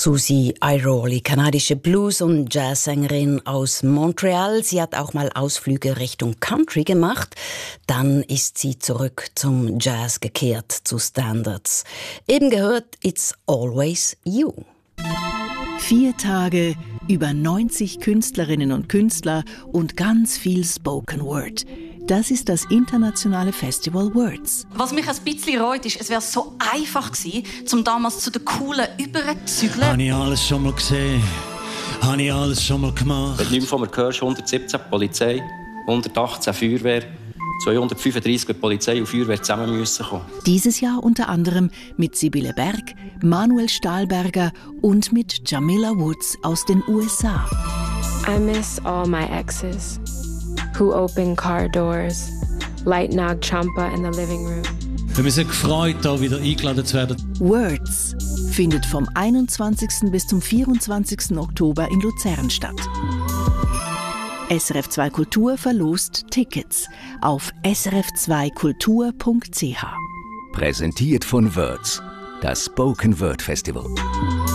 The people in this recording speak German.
Susie Airoli, kanadische Blues- und Jazzsängerin aus Montreal. Sie hat auch mal Ausflüge Richtung Country gemacht. Dann ist sie zurück zum Jazz gekehrt, zu Standards. Eben gehört It's Always You. 4 Tage, über 90 Künstlerinnen und Künstler und ganz viel Spoken Word. Das ist das internationale Festival Words. Was mich ein bisschen reut, ist, es wäre so einfach gewesen, um damals zu den Coolen überzuzügeln. Habe ich alles schon mal gesehen? Habe ich alles schon mal gemacht? Wenn du nicht mehr hörst, 117 Polizei, 118 Feuerwehr, 235 mit Polizei und Feuerwehr zusammen müssen kommen. Dieses Jahr unter anderem mit Sibylle Berg, Manuel Stahlberger und mit Jamila Woods aus den USA. I miss all my exes who open car doors, light Nag Champa in the living room. Ich habe mich sehr gefreut, hier wieder eingeladen zu werden. Words findet vom 21. bis zum 24. Oktober in Luzern statt. SRF 2 Kultur verlost Tickets auf srf2kultur.ch. Präsentiert von Words, das Spoken Word Festival.